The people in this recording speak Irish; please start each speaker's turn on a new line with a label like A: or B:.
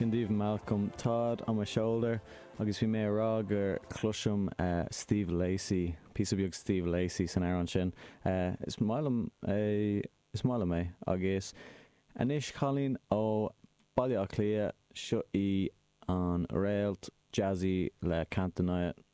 A: Cindíomh Malcolm Todd on my shoulder agus bhí mé rá gur chluisiom Steve Lacey, píos beag Steve Lacey san air an sin. Is málam mé agus anis chalín ó bailile a clia seo í an réalt jazzy le Cantonaya